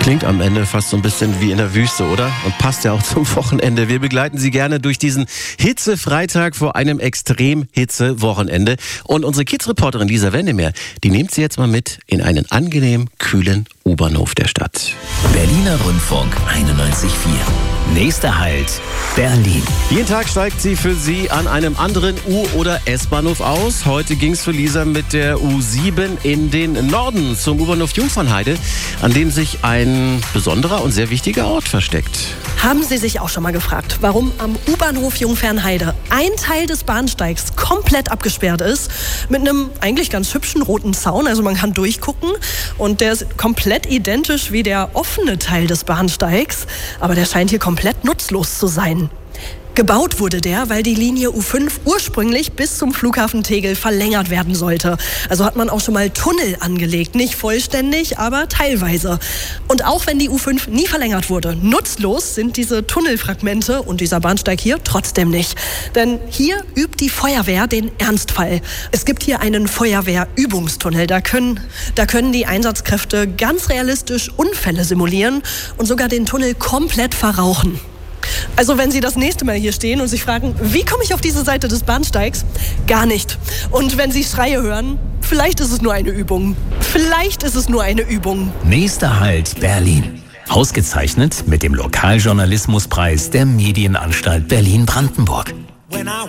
Klingt am Ende fast so ein bisschen wie in der Wüste, oder? Und passt ja auch zum Wochenende. Wir begleiten Sie gerne durch diesen Hitzefreitag vor einem Extrem-Hitze-Wochenende. Und unsere Kids-Reporterin Lisa Wendemeyer, die nimmt Sie jetzt mal mit in einen angenehm kühlen U-Bahnhof der Stadt. Berliner Rundfunk 91.4. Nächster Halt, Berlin. Jeden Tag steigt sie für Sie an einem anderen U- oder S-Bahnhof aus. Heute ging es für Lisa mit der U7 in den Norden zum U-Bahnhof Jungfernheide, an dem sich ein besonderer und sehr wichtiger Ort versteckt. Haben Sie sich auch schon mal gefragt, warum am U-Bahnhof Jungfernheide ein Teil des Bahnsteigs komplett abgesperrt ist, mit einem eigentlich ganz hübschen roten Zaun, also man kann durchgucken, und der ist komplett identisch wie der offene Teil des Bahnsteigs, aber der scheint hier komplett nutzlos zu sein. Gebaut wurde der, weil die Linie U5 ursprünglich bis zum Flughafen Tegel verlängert werden sollte. Also hat man auch schon mal Tunnel angelegt. Nicht vollständig, aber teilweise. Und auch wenn die U5 nie verlängert wurde, nutzlos sind diese Tunnelfragmente und dieser Bahnsteig hier trotzdem nicht. Denn hier übt die Feuerwehr den Ernstfall. Es gibt hier einen Feuerwehrübungstunnel. Da können die Einsatzkräfte ganz realistisch Unfälle simulieren und sogar den Tunnel komplett verrauchen. Also wenn Sie das nächste Mal hier stehen und sich fragen, wie komme ich auf diese Seite des Bahnsteigs? Gar nicht. Und wenn Sie Schreie hören, vielleicht ist es nur eine Übung. Vielleicht ist es nur eine Übung. Nächster Halt, Berlin. Ausgezeichnet mit dem Lokaljournalismuspreis der Medienanstalt Berlin-Brandenburg.